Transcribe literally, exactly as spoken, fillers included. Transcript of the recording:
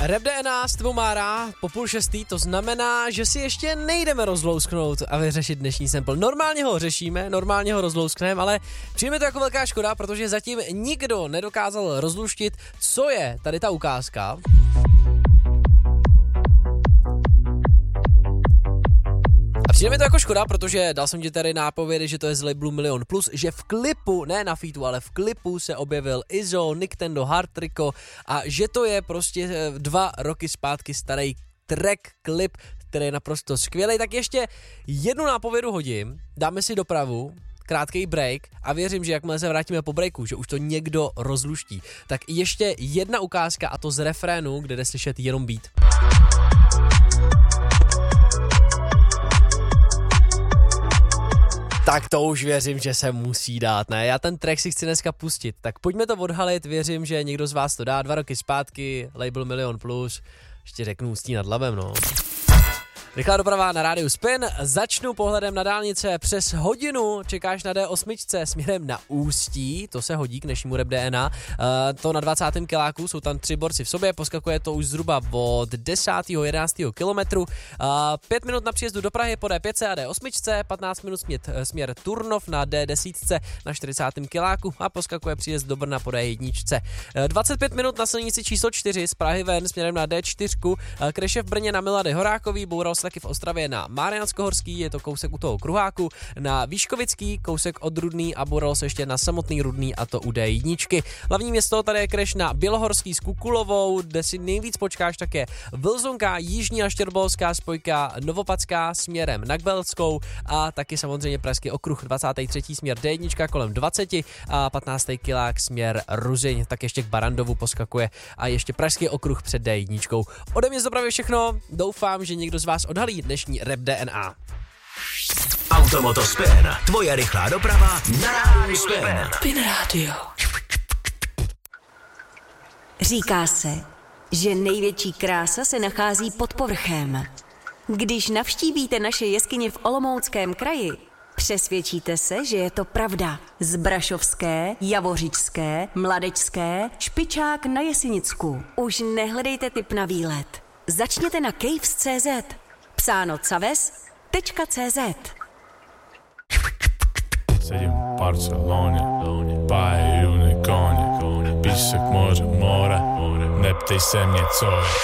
Rap D N A s tebou Mára po půl šestý, to znamená, že si ještě nejdeme rozlousknout a vyřešit dnešní sample. Normálně ho řešíme, normálně ho rozlouskneme, ale přijme to jako velká škoda, protože zatím nikdo nedokázal rozluštit, co je tady ta ukázka. A přijde mi to jako škoda, protože dal jsem ti tady nápovědy, že to je z labelu Milion Plus, že v klipu, ne na featu, ale v klipu se objevil Izzo, Nicktendo, Hard Rico a že to je prostě dva roky zpátky starý track, klip, který je naprosto skvělý. Tak ještě jednu nápovědu hodím, dáme si dopravu, krátký break a věřím, že jakmile se vrátíme po breaku, že už to někdo rozluští. Tak ještě jedna ukázka a to z refrénu, kde jde slyšet jenom beat. Tak to už věřím, že se musí dát, ne? Já ten track si chci dneska pustit, tak pojďme to odhalit, věřím, že někdo z vás to dá. Dva roky zpátky, label Milion Plus, ještě řeknu Ústí nad Labem, no. Rychlá doprava na rádiu Spin, začnu pohledem na dálnice, přes hodinu čekáš na D osm směrem na Ústí, to se hodí k dnešnímu Rap D N A, uh, to na dvacátém kiláku, jsou tam tři borci v sobě, poskakuje to už zhruba od desátého jedenáctého kilometru, uh, pět minut na příjezdu do Prahy po D pět a D osm, patnáct minut směr, směr Turnov na D deset na čtyřicátém kiláku a poskakuje příjezd do Brna po D jedna, uh, dvacet pět minut na silnici číslo čtyři z Prahy ven směrem na D čtyři, uh, kreše v Brně na Milady Horákový, boural taky v Ostravě na Mariánskohorský, je to kousek u toho kruháku, na Výškovický, kousek od Rudný a boral se ještě na samotný Rudný a to u D jedna. Hlavní město tady je crash na Bělohorský s Kukulovou, kde si nejvíc počkáš také Vlzonka, Jižní a Štěrbolská spojka Novopadská směrem na Kbelskou a taky samozřejmě Pražský okruh dvacátý třetí směr D jedna kolem dvacet a patnáctý kilák směr Ruzyň, tak ještě k Barandovu poskakuje a ještě Pražský okruh před D jedna. Ode mě z dopravy všechno, doufám, že někdo z vás odhalí dnešní Rap D N A. Automoto Spin, tvoje rychlá doprava na rádiu Spin. Spin Radio. Říká se, že největší krása se nachází pod povrchem. Když navštívíte naše jeskyně v Olomouckém kraji, přesvědčíte se, že je to pravda. Zbrašovské, Javořičské, Mladečské, Špičák na Jesenicku. Už nehledejte tip na výlet. Začněte na caves tečka cé zet. Psáno caves tečka cé zet. Sedím v Barceloně, pájí unikorně, písek moře, more, neptej se mě, co je.